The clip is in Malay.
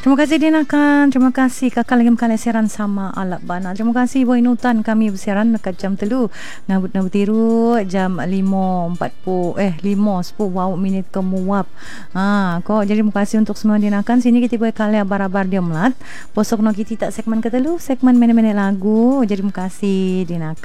Terima kasih Dinakan. Terima kasih kakak lagi mengkali siaran sama Alap Bana. Terima kasih Boy Nutan kami bersiaran dekat jam telu. Ngabut tiru jam 5.40 5.10 wow minit kemuap. Kok jadi terima kasih untuk semua Dinakan. Sini kita boleh kali barabar dia melat. Posok no kita tak segmen ketelu, segmen mana-mana lagu. Jadi terima kasih Dinakan.